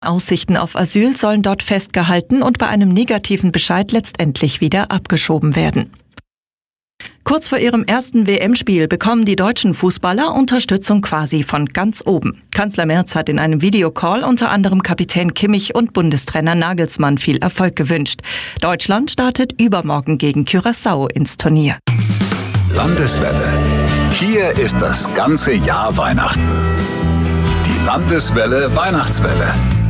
Aussichten auf Asyl sollen dort festgehalten und bei einem negativen Bescheid letztendlich wieder abgeschoben werden. Kurz vor ihrem ersten WM-Spiel bekommen die deutschen Fußballer Unterstützung quasi von ganz oben. Kanzler Merz hat in einem Videocall unter anderem Kapitän Kimmich und Bundestrainer Nagelsmann viel Erfolg gewünscht. Deutschland startet übermorgen gegen Curaçao ins Turnier. Landeswelle. Hier ist das ganze Jahr Weihnachten. Die Landeswelle Weihnachtswelle.